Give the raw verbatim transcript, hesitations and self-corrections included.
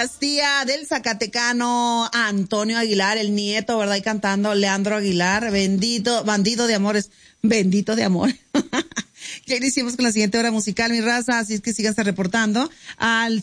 Dinastía del Zacatecano Antonio Aguilar, el nieto, ¿verdad? Y cantando Leandro Aguilar, bendito, bandido de amores, bendito de amor. Ya iniciamos con la siguiente hora musical, mi raza, así es que síganse reportando al